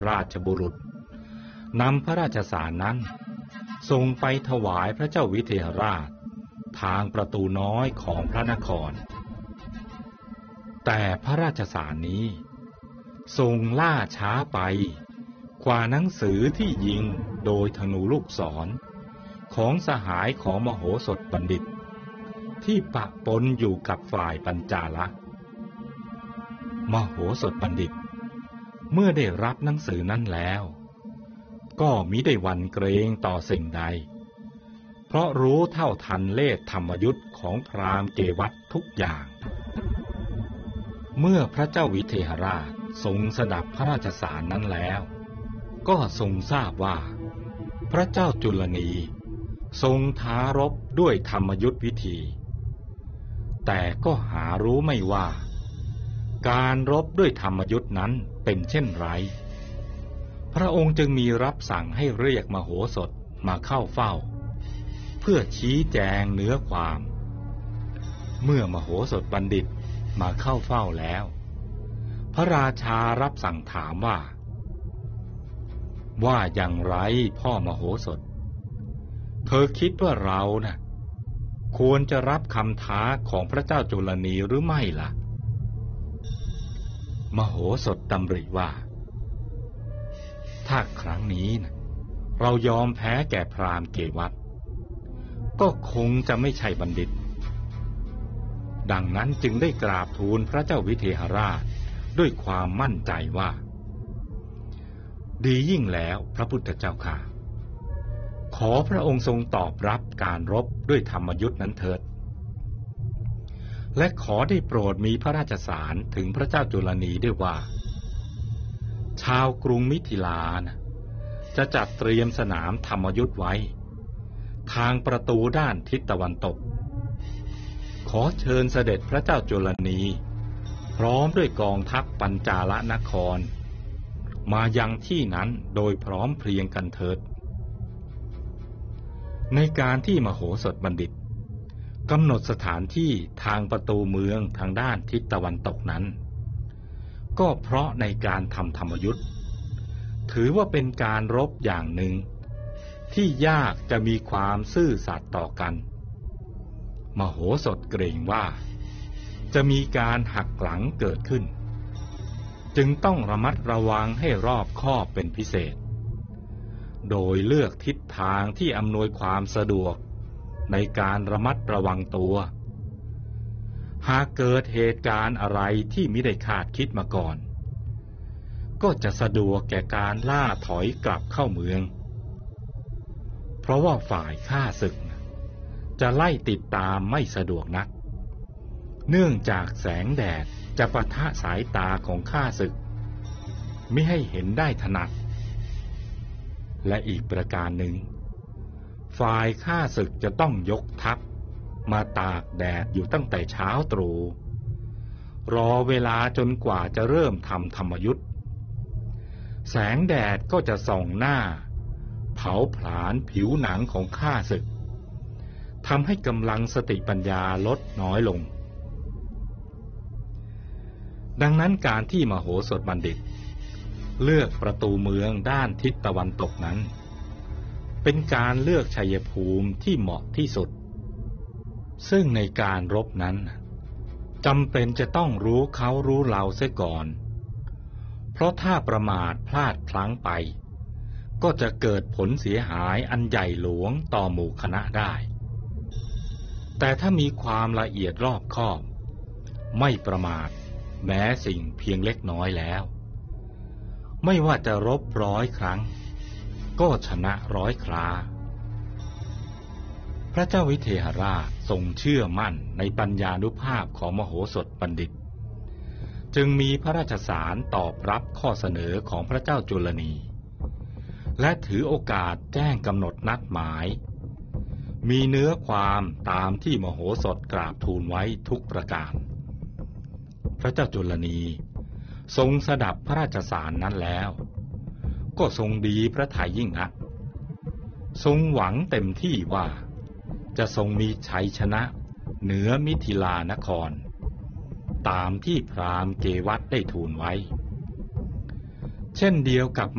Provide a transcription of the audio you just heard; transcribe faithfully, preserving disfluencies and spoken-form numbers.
ราชบุรุษนำพระราชสารนั้นส่งไปถวายพระเจ้าวิเทหราชทางประตูน้อยของพระนครแต่พระราชสารนี้ทรงล่าช้าไปกว่าหนังสือที่ยิงโดยธนูลูกศรของสหายของมโหสถบัณฑิตที่ปะปนอยู่กับฝ่ายปัญจาละมโหสถบัณฑิตเมื่อได้รับหนังสือนั้นแล้วก็มิได้หวั่นเกรงต่อสิ่งใดเพราะรู้เท่าทันเลศธรรมยุทธ์ของพราหมณ์เกวัฏทุกอย่างเมื่อพระเจ้าวิเทหราชทรงสดับพระราชสารนั้นแล้วก็ทรงทราบว่าพระเจ้าจุลนีทรงท้ารบด้วยธรรมยุทธวิธีแต่ก็หารู้ไม่ว่าการรบด้วยธรรมยุทธนั้นเป็นเช่นไรพระองค์จึงมีรับสั่งให้เรียกมโหสถมาเข้าเฝ้าเพื่อชี้แจงเนื้อความเมื่อมโหสถบัณฑิตมาเข้าเฝ้าแล้วพระราชารับสั่งถามว่าว่าอย่างไรพ่อมโหสถเธอคิดว่าเราน่ะควรจะรับคำท้าของพระเจ้าจุลนีหรือไม่ล่ะมโหสถดำริว่าถ้าครั้งนี้นะเรายอมแพ้แก่พราหมณ์เกวัฏก็คงจะไม่ใช่บัณฑิตดังนั้นจึงได้กราบทูลพระเจ้าวิเทหราชด้วยความมั่นใจว่าดียิ่งแล้วพระพุทธเจ้าค่ะขอพระองค์ทรงตอบรับการรบด้วยธรรมยุทธ์นั้นเถิดและขอได้โปรดมีพระราชสารถึงพระเจ้าจุลนีด้วยว่าชาวกรุงมิถิลานะจะจัดเตรียมสนามธรรมยุทธ์ไว้ทางประตูด้านทิศตะวันตกขอเชิญเสด็จพระเจ้าจุลนีพร้อมด้วยกองทัพปัญจาลนครมายังที่นั้นโดยพร้อมเพรียงกันเถิดในการที่มโหสถบัณฑิตกำหนดสถานที่ทางประตูเมืองทางด้านทิศตะวันตกนั้นก็เพราะในการทำธรรมยุทธ์ถือว่าเป็นการรบอย่างหนึ่งที่ยากจะมีความซื่อสัตย์ต่อกันมโหสถเกรงว่าจะมีการหักหลังเกิดขึ้นจึงต้องระมัดระวังให้รอบคอบเป็นพิเศษโดยเลือกทิศทางที่อำนวยความสะดวกในการระมัดระวังตัวหากเกิดเหตุการณ์อะไรที่มิได้คาดคิดมาก่อนก็จะสะดวกแก่การล่าถอยกลับเข้าเมืองเพราะว่าฝ่ายข้าศึกจะไล่ติดตามไม่สะดวกนักเนื่องจากแสงแดดจะปะทะสายตาของข้าศึกมิให้เห็นได้ถนัดและอีกประการหนึ่งฝ่ายข้าศึกจะต้องยกทัพมาตากแดดอยู่ตั้งแต่เช้าตรู่รอเวลาจนกว่าจะเริ่มทำธรรมยุทธ์แสงแดดก็จะส่องหน้าเผาผลาญผิวหนังของข้าศึกทำให้กำลังสติปัญญาลดน้อยลงดังนั้นการที่มโหสถบัณฑิตเลือกประตูเมืองด้านทิศตะวันตกนั้นเป็นการเลือกชัยภูมิที่เหมาะที่สุดซึ่งในการรบนั้นจำเป็นจะต้องรู้เขารู้เราเสียก่อนเพราะถ้าประมาทพลาดพลั้งไปก็จะเกิดผลเสียหายอันใหญ่หลวงต่อหมู่คณะได้แต่ถ้ามีความละเอียดรอบคอบไม่ประมาทแม้สิ่งเพียงเล็กน้อยแล้วไม่ว่าจะรบร้อยครั้งก็ชนะร้อยคราพระเจ้าวิเทหราชทรงเชื่อมั่นในปัญญานุภาพของมโหสถบัณฑิตจึงมีพระราชสารตอบรับข้อเสนอของพระเจ้าจุลนีและถือโอกาสแจ้งกำหนดนัดหมายมีเนื้อความตามที่มโหสถกราบทูลไว้ทุกประการพระเจ้าจุลนีทรงสดับพระราชสารนั้นแล้วก็ทรงดีพระทัยยิ่งนักทรงหวังเต็มที่ว่าจะทรงมีชัยชนะเหนือมิถิลานครตามที่พราหมณ์เกวัฏได้ทูลไว้เช่นเดียวกับ